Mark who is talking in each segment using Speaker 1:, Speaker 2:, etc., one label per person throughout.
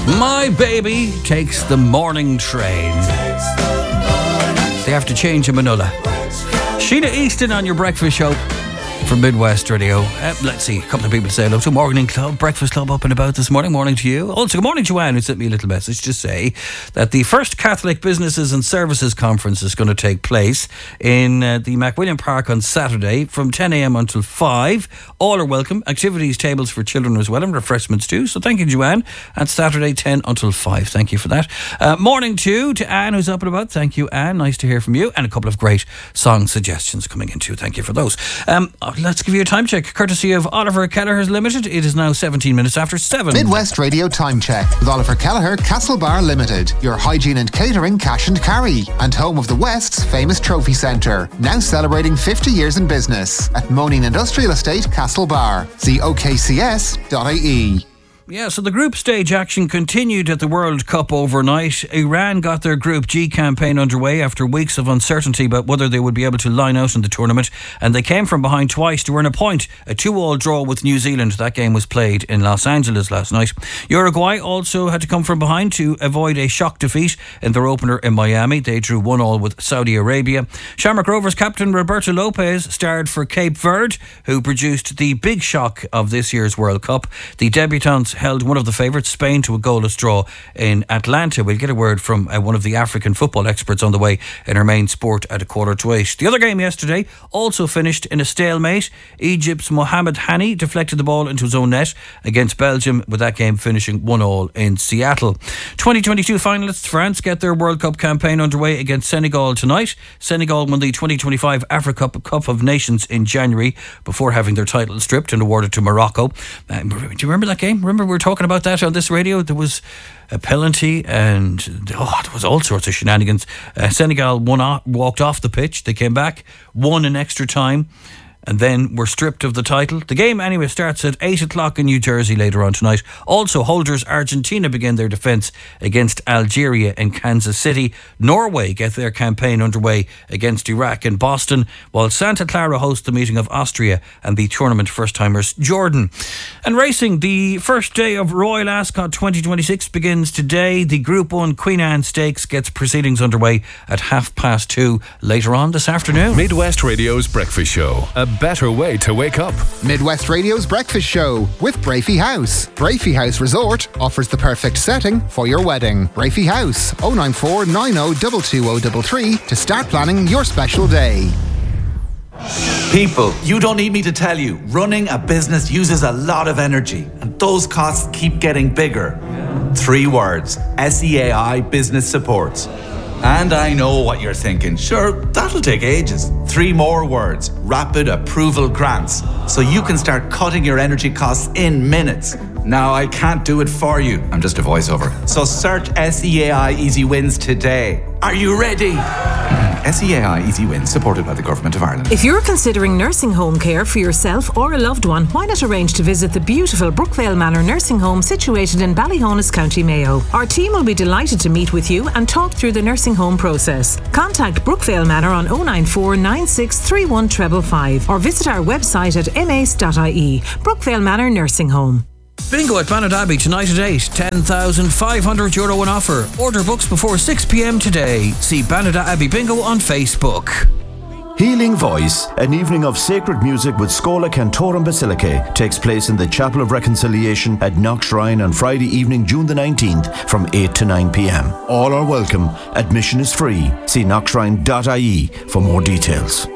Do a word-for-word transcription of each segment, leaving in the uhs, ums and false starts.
Speaker 1: My baby takes the morning train. They have to change a Manila. Sheena Easton on your breakfast show from Midwest Radio. Uh, let's see, a couple of people say hello to Morning Club, Breakfast Club up and about this morning. Morning to you. Also, good morning, Joanne, who sent me a little message to say that the first Catholic Businesses and Services Conference is going to take place in uh, the McWilliam Park on Saturday from ten a.m. until five. All are welcome. Activities, tables for children as well, and refreshments too. So thank you, Joanne. And Saturday, ten until five. Thank you for that. Uh, morning too to Anne, who's up and about. Thank you, Anne. Nice to hear from you. And a couple of great song suggestions coming in too. Thank you for those. Um, let's give you a time check, courtesy of Oliver Kelleher's Limited. It is now seventeen minutes after seven.
Speaker 2: Midwest Radio Time Check with Oliver Kelleher, Castlebar Limited. Your hygiene and catering cash and carry. And home of the West's famous trophy centre. Now celebrating fifty years in business. At Moaning Industrial Estate, Castlebar. See O K C S dot I E.
Speaker 1: Yeah, so the group stage action continued at the World Cup overnight. Iran got their Group G campaign underway after weeks of uncertainty about whether they would be able to line out in the tournament, and they came from behind twice to earn a point. A two-all draw with New Zealand. That game was played in Los Angeles last night. Uruguay also had to come from behind to avoid a shock defeat in their opener in Miami. They drew one all with Saudi Arabia. Shamrock Rovers captain Roberto Lopez starred for Cape Verde, who produced the big shock of this year's World Cup. The debutants held one of the favourites, Spain, to a goalless draw in Atlanta. We'll get a word from uh, one of the African football experts on the way in our main sport at a quarter to eight. The other game yesterday also finished in a stalemate. Egypt's Mohamed Hani deflected the ball into his own net against Belgium, with that game finishing one all in Seattle. twenty twenty-two finalists France get their World Cup campaign underway against Senegal tonight. Senegal won the twenty twenty-five Africa Cup, Cup of Nations in January before having their title stripped and awarded to Morocco. Uh, do you remember that game? Remember we were talking about that on this radio? There was a penalty and oh, there was all sorts of shenanigans. Uh, Senegal won off, walked off the pitch. They came back, won in extra time, and then were stripped of the title. The game anyway starts at eight o'clock in New Jersey later on tonight. Also, holders Argentina begin their defence against Algeria in Kansas City. Norway get their campaign underway against Iraq in Boston, while Santa Clara hosts the meeting of Austria and the tournament first-timers Jordan. And racing, the first day of Royal Ascot twenty twenty-six begins today. The Group one Queen Anne Stakes gets proceedings underway at half past two later on this afternoon.
Speaker 3: Midwest Radio's Breakfast Show. A better way to wake up.
Speaker 2: Midwest Radio's Breakfast Show with Brafey House. Brafey House Resort offers the perfect setting for your wedding. Brafey House, oh nine four nine oh two two oh three three to start planning your special day.
Speaker 4: People, you don't need me to tell you, running a business uses a lot of energy, and those costs keep getting bigger. Three words: S E A I Business Supports. And I know what you're thinking. Sure, that'll take ages. Three more words: Rapid Approval Grants. So you can start cutting your energy costs in minutes. Now, I can't do it for you. I'm just a voiceover. So search S E A I Easy Wins today. Are you ready? S E A I Easy Wins, supported by the Government of Ireland.
Speaker 5: If you're considering nursing home care for yourself or a loved one, why not arrange to visit the beautiful Brookvale Manor Nursing Home situated in Ballyhonus, County Mayo. Our team will be delighted to meet with you and talk through the nursing home process. Contact Brookvale Manor on oh nine four nine six three one five five five or visit our website at m a c e dot i e. Brookvale Manor Nursing Home.
Speaker 1: Bingo at Bannadabbey tonight at eight. ten thousand five hundred euro in offer. Order books before six p.m. today. See Bannadabbey Bingo on Facebook.
Speaker 6: Healing Voice, an evening of sacred music with Schola Cantorum Basilicae, takes place in the Chapel of Reconciliation at Knock Shrine on Friday evening, June the nineteenth from eight to nine p.m. All are welcome. Admission is free. See knock shrine dot i e for more details.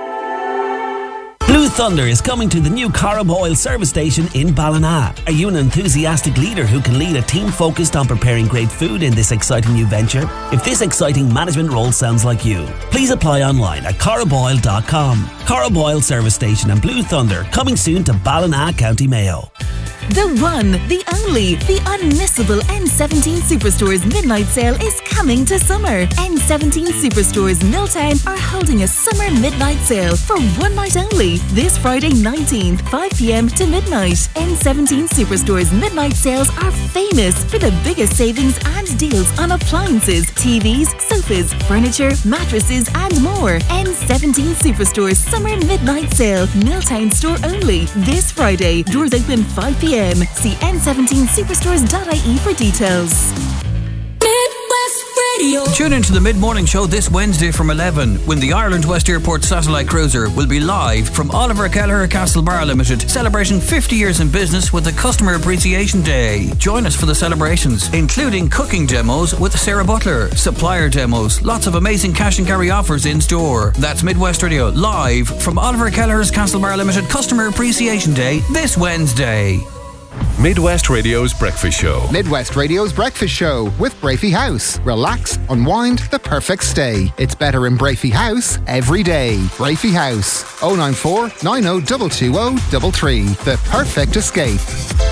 Speaker 7: Blue Thunder is coming to the new Corrib Oil service station in Ballina. Are you an enthusiastic leader who can lead a team focused on preparing great food in this exciting new venture? If this exciting management role sounds like you, please apply online at corrib oil dot com. Corrib Oil service station and Blue Thunder coming soon to Ballina, County Mayo.
Speaker 8: The one, the only, the unmissable N seventeen Superstores Midnight Sale is coming to summer. N seventeen Superstores Milltown are holding a summer midnight sale for one night only. This Friday nineteenth, five p.m. to midnight. N seventeen Superstores Midnight Sales are famous for the biggest savings and deals on appliances, T Vs, sofas, furniture, mattresses and more. N seventeen Superstores Summer Midnight Sale, Milltown store only. This Friday, doors open five p.m. p.m. See n seventeen superstores dot I E for details.
Speaker 1: Tune into the mid-morning show this Wednesday from eleven when the Ireland West Airport Satellite Cruiser will be live from Oliver Kelleher Castlebar Limited, celebrating fifty years in business with the Customer Appreciation Day. Join us for the celebrations, including cooking demos with Sarah Butler, supplier demos, lots of amazing cash and carry offers in store. That's Midwest Radio, live from Oliver Kelleher's Castlebar Limited Customer Appreciation Day this Wednesday.
Speaker 3: Midwest Radio's Breakfast Show.
Speaker 2: Midwest Radio's Breakfast Show with Brafey House. Relax, unwind, the perfect stay. It's better in Brafey House every day. Brafey House, oh nine four, nine oh two two oh three three. The perfect escape.